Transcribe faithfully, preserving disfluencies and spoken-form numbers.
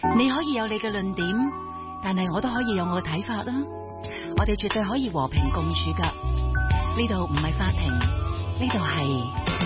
你可以有你嘅論點，但係我都可以有我嘅睇法啦。我哋絕對可以和平共處噶。呢度唔係法庭，呢度係